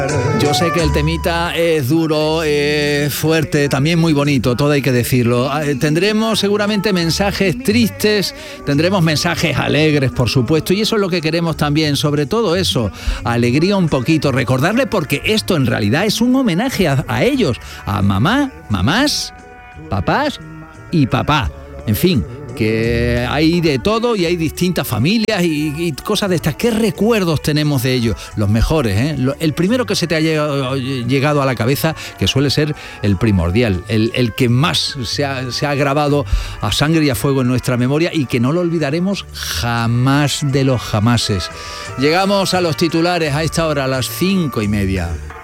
Yo sé que el temita es duro, fuerte, también muy bonito, todo hay que decirlo. Tendremos seguramente mensajes tristes, tendremos mensajes alegres, por supuesto, y eso es lo que queremos también, sobre todo eso, alegría un poquito, recordarle porque esto en realidad es un homenaje a ellos, a mamá, mamás, papás y papá, en fin. Que hay de todo y hay distintas familias y cosas de estas. ¿Qué recuerdos tenemos de ellos? Los mejores, ¿eh? El primero que se te ha llegado a la cabeza, que suele ser el primordial, el que más se ha grabado a sangre y a fuego en nuestra memoria y que no lo olvidaremos jamás de los jamases. Llegamos a los titulares a esta hora, a las 5:30.